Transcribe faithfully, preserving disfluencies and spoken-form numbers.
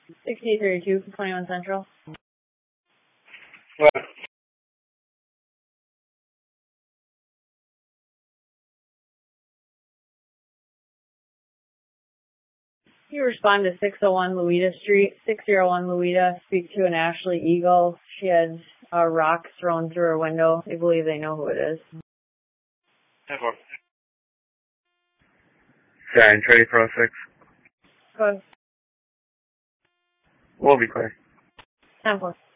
sixty thirty-two for twenty-one Central. What? You respond to six oh one Louita Street, six oh one Louita. Speak to an Ashley Eagle. She had a rock thrown through her window. They believe they know who it is. ten four. Sorry, twenty four oh six. Go ahead. We'll be clear. ten four.